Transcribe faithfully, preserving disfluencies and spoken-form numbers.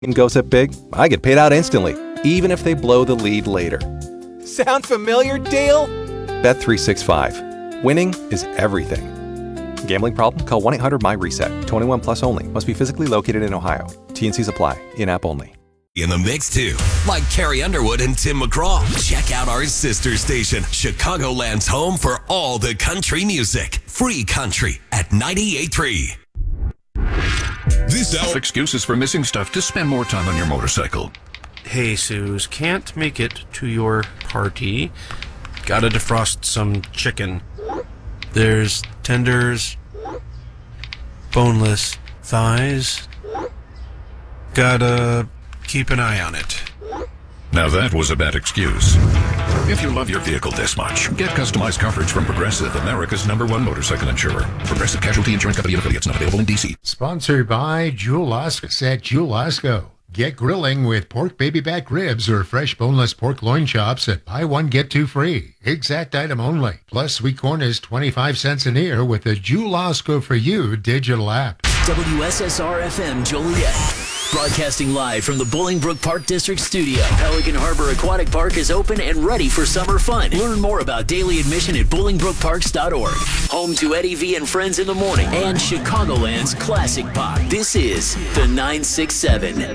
and goes up big, I get paid out instantly, even if they blow the lead later. Sound familiar, Dale? Bet three sixty-five. Winning is everything. Gambling problem? Call one eight hundred my reset. twenty-one plus only. Must be physically located in Ohio. T N Cs apply. In-app only. In the mix, too, like Carrie Underwood and Tim McGraw. Check out our sister station, Chicagoland's home for all the country music. Free country at ninety-eight point three. This hour. Excuses for missing stuff to spend more time on your motorcycle. Hey, Suze, can't make it to your party. Gotta defrost some chicken. There's tenders, boneless thighs. Gotta keep an eye on it. Now that was a bad excuse. If you love your vehicle this much, get customized coverage from Progressive, America's number one motorcycle insurer. Progressive Casualty Insurance Company and affiliates, not available in D C. Sponsored by Jewel Osco at Jewel Osco. Get grilling with pork baby back ribs or fresh boneless pork loin chops at buy one, get two free. Exact item only. Plus sweet corn is twenty-five cents an ear with the Jewel Osco for You digital app. W S S R F M Joliet. Broadcasting live from the Bolingbrook Park District studio. Pelican Harbor Aquatic Park is open and ready for summer fun. Learn more about daily admission at bolingbrook parks dot org. Home to Eddie V and Friends in the Morning and Chicagoland's classic pop. This is the nine six seven.